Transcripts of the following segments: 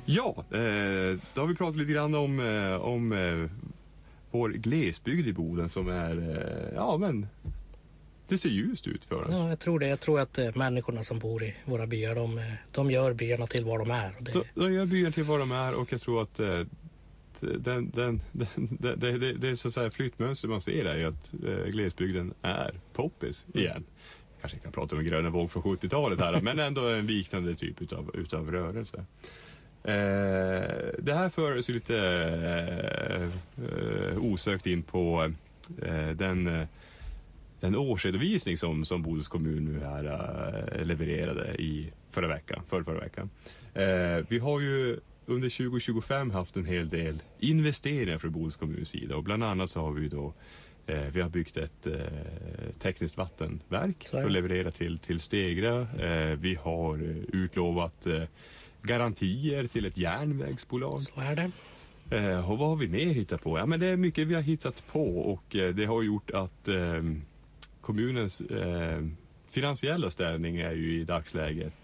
Ja, då har vi pratat lite grann om vår glesbygd i Boden som är, men det ser ljust ut för oss. Ja, jag tror det. Jag tror att människorna som bor i våra byar, de gör byarna till vad de är. De gör byarna till vad de är, och jag tror att det är så att säga flyttmönster man ser är att glesbygden är poppis igen. Kanske kan prata om en gröna våg från 70-talet här, men ändå en liknande typ utav rörelse. Det här för oss lite osökt in på den årsredovisning som Bodens kommun nu här levererade i förra veckan. Vi har ju under 2025 haft en hel del investeringar från Bodens kommuns sida, och bland annat så har vi då vi har byggt ett tekniskt vattenverk för att leverera till Stegra. Vi har utlovat garantier till ett järnvägsbolag. Så är det. Och vad har vi mer hittat på? Ja, men det är mycket vi har hittat på, och det har gjort att kommunens finansiella ställning är ju i dagsläget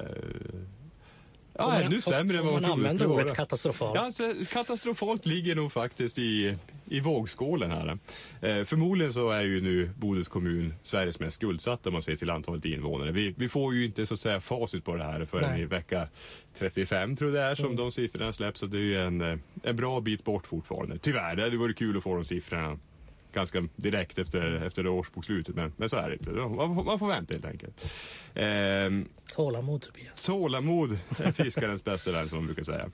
ännu sämre än vad man trodde skulle vara. Katastrofalt. Ja, alltså, katastrofalt ligger nog faktiskt i vågskålen här. Förmodligen så är ju nu Bodens kommun Sveriges mest skuldsatta om man ser till antalet invånare. Vi får ju inte så att säga facit på det här förrän i vecka 35 tror jag det är som de siffrorna släpps, så det är ju en bra bit bort fortfarande. Tyvärr, det hade varit kul att få de siffrorna ganska direkt efter det årsbokslutet, men så är det inte. Man får vänta helt enkelt. Tålamod, Tobias. Tålamod är fiskarens bästa vän, som man brukar säga.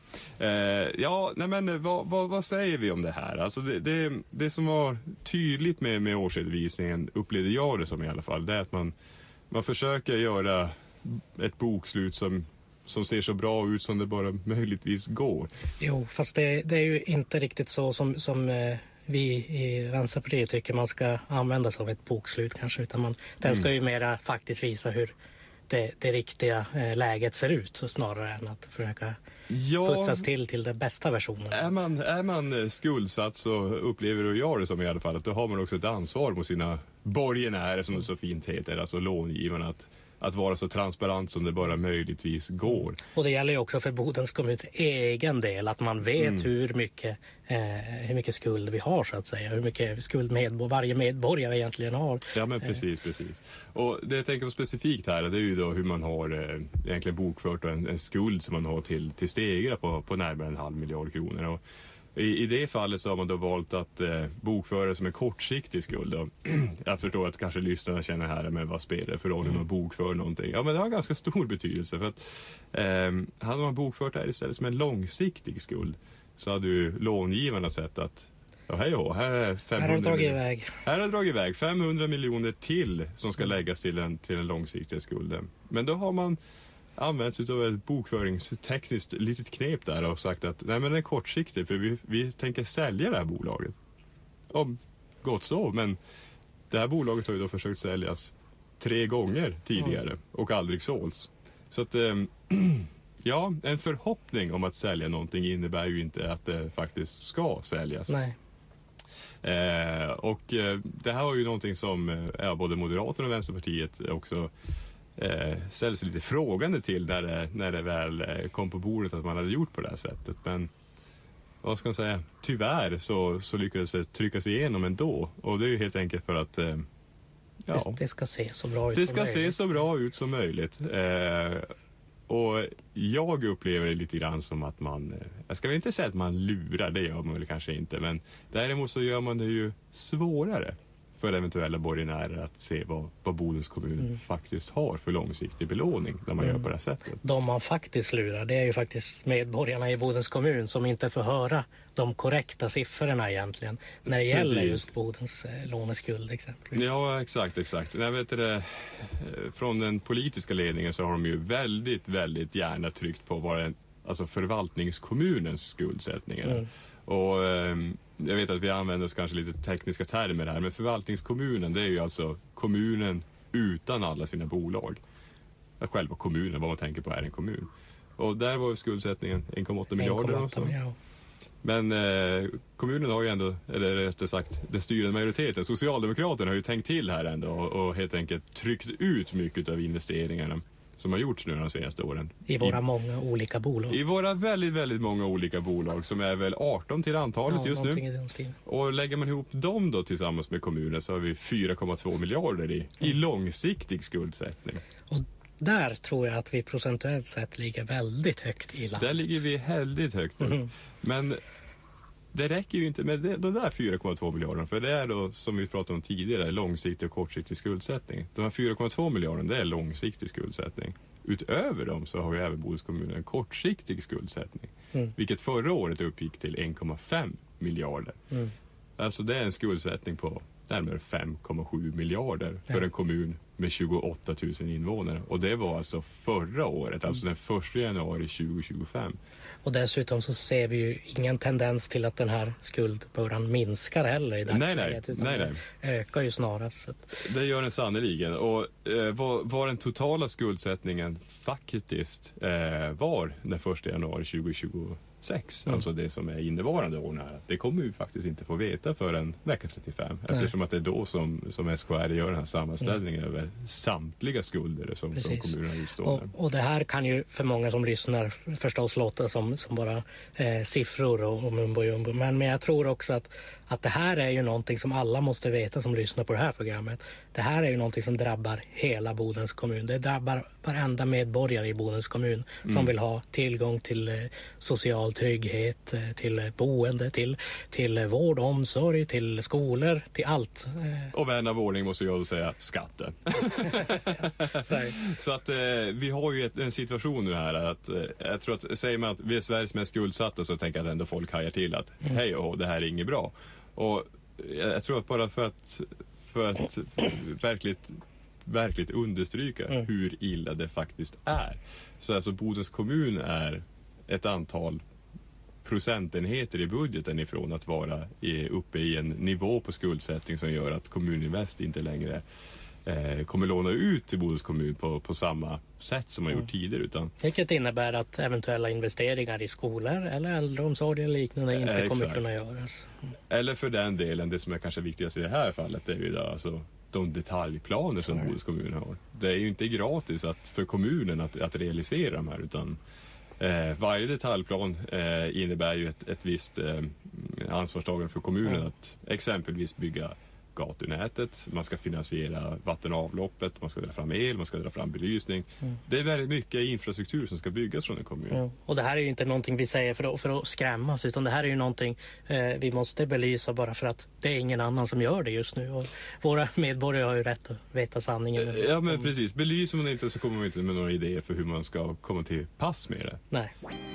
Vad säger vi om det här? Alltså det som var tydligt med årsredovisningen, upplevde jag det som i alla fall, det är att man försöker göra ett bokslut som ser så bra ut som det bara möjligtvis går. Jo, fast det är ju inte riktigt så som vi i Vänsterpartiet tycker man ska använda sig av ett bokslut kanske, utan den ska ju mera faktiskt visa hur det riktiga läget ser ut, så snarare än att försöka putsas till den bästa versionen. Är man skuldsatt så upplever jag det som i alla fall att då har man också ett ansvar mot sina borgenärer, som det så fint heter, alltså långivarna, att vara så transparent som det bara möjligtvis går. Och det gäller ju också för Bodens kommuns egen del, att man vet hur mycket skuld vi har, så att säga. Hur mycket skuld varje medborgare egentligen har. Ja, men precis. Och det jag tänker på specifikt här, det är ju då hur man har egentligen bokfört en skuld som man har till Stegra på närmare 1,5 miljard kronor. Och i det fallet så har man då valt att bokföra som en kortsiktig skuld. Och jag förstår att kanske lyssnarna känner här, men vad spelar det för roll hur man bokför någonting? Ja, men det har ganska stor betydelse, för att hade man bokfört det här istället som en långsiktig skuld, så hade ju långivarna sett att här är 500 miljoner. Här har dragit iväg 500 miljoner till som ska läggas till den långsiktiga skulden. Men då har man använts utav ett bokföringstekniskt litet knep där och sagt att nej, men den är kortsiktig, för vi tänker sälja det här bolaget. Gott så, men det här bolaget har ju då försökt säljas 3 gånger tidigare och aldrig sålts. Så att en förhoppning om att sälja någonting innebär ju inte att det faktiskt ska säljas. Nej. Och det här var ju någonting som både Moderaterna och Vänsterpartiet också ställer sig lite frågande till när det väl kom på bordet att man hade gjort på det här sättet. Men vad ska man säga? Tyvärr så lyckades det tryckas igenom ändå. Och det är ju helt enkelt för att det ska se så bra ut det ska se så bra ut som möjligt. Och jag upplever det lite grann som att jag ska väl inte säga att man lurar, det gör man väl kanske inte, men däremot så gör man det ju svårare för eventuella borgenärer att se vad Bodens kommun faktiskt har för långsiktig belåning när man gör på det här sättet. De man faktiskt lurar, det är ju faktiskt medborgarna i Bodens kommun som inte får höra de korrekta siffrorna egentligen när det gäller just Bodens låneskuld exempelvis. Ja, exakt. Jag vet det, från den politiska ledningen så har de ju väldigt, väldigt gärna tryckt på alltså förvaltningskommunens skuldsättningar. Och jag vet att vi använder oss kanske lite tekniska termer här, men förvaltningskommunen, det är ju alltså kommunen utan alla sina bolag. Själva kommunen, vad man tänker på är en kommun. Och där var skuldsättningen 1,8 miljarder. Och så. Men kommunen har ju ändå, eller rättare sagt den styrande majoriteten, Socialdemokraterna har ju tänkt till här ändå och helt enkelt tryckt ut mycket av investeringarna som har gjorts nu de senaste åren. I våra många olika bolag. I våra väldigt, väldigt många olika bolag som är väl 18 till antalet just nu. Och lägger man ihop dem då tillsammans med kommunen så har vi 4,2 miljarder i långsiktig skuldsättning. Och där tror jag att vi procentuellt sett ligger väldigt högt i landet. Där ligger vi väldigt högt upp. Men det räcker ju inte med de där 4,2 miljarderna, för det är då, som vi pratade om tidigare, långsiktig och kortsiktig skuldsättning. De här 4,2 miljarderna, det är långsiktig skuldsättning. Utöver dem så har ju även Bodenskommunen en kortsiktig skuldsättning. Vilket förra året uppgick till 1,5 miljarder. Alltså det är en skuldsättning på närmare 5,7 miljarder för en kommun med 28 000 invånare. Och det var alltså förra året, alltså den 1 januari 2025. Och dessutom så ser vi ju ingen tendens till att den här skuldbördan minskar heller i dagsläget. Nej. Den ökar ju snarast. Så att... Det gör den sannoliken. Och vad den totala skuldsättningen faktiskt var den 1 januari 2026, alltså det som är innevarande år här, det kommer vi faktiskt inte få veta förrän vecka 35. Eftersom att det är då som SKR gör den här sammanställningen över samtliga skulder som kommunerna utstår. Och det här kan ju för många som lyssnar förstås låta som bara siffror och mumbo jumbo. Men jag tror också att det här är ju någonting som alla måste veta som lyssnar på det här programmet. Det här är ju någonting som drabbar hela Bodens kommun. Det drabbar varenda medborgare i Bodens kommun som vill ha tillgång till social trygghet, till boende, till vård och omsorg, till skolor, till allt. Och vän av ordning måste jag säga skatten. Så att vi har ju en situation nu här att jag tror att säger man att vi är Sveriges mest skuldsatta, så tänker jag att ändå folk hajar till att hej och det här är inget bra. Och jag tror att bara för att verkligt understryka hur illa det faktiskt är, så alltså Bodens kommun är ett antal procentenheter i budgeten ifrån att vara uppe i en nivå på skuldsättning som gör att Kommuninvest inte längre kommer låna ut till Bodens kommun på samma sätt som man gjort tidigare. Utan... Vilket innebär att eventuella investeringar i skolor eller äldreomsorg eller liknande inte kommer kunna göras. Eller för den delen, det som är kanske viktigast i det här fallet, det är ju alltså de detaljplaner som Bodens kommun har. Det är ju inte gratis för kommunen att realisera de här, utan varje detaljplan innebär ju ett visst ansvarstagande för kommunen att exempelvis bygga gatunätet, man ska finansiera vatten- och avloppet, man ska dra fram el, man ska dra fram belysning. Det är väldigt mycket infrastruktur som ska byggas från en kommun. Och det här är ju inte någonting vi säger för att skrämmas, utan det här är ju någonting vi måste belysa bara för att det är ingen annan som gör det just nu. Och våra medborgare har ju rätt att veta sanningen. Ja, men precis. Belyser man inte så kommer man inte med några idéer för hur man ska komma till pass med det. Nej.